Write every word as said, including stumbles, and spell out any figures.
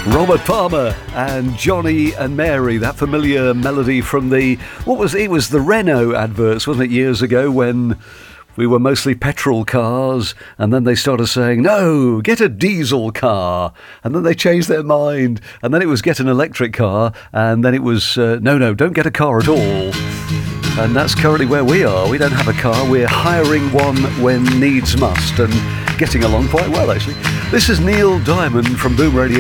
Robert Palmer and Johnny and Mary, that familiar melody from the, what was it, was the Renault adverts, wasn't it, years ago when we were mostly petrol cars, and then they started saying, no, get a diesel car, and then they changed their mind, and then it was get an electric car, and then it was, uh, no, no, don't get a car at all. And that's currently where we are. We don't have a car, we're hiring one when needs must, and getting along quite well, actually. This is Neil Diamond from Boom Radio.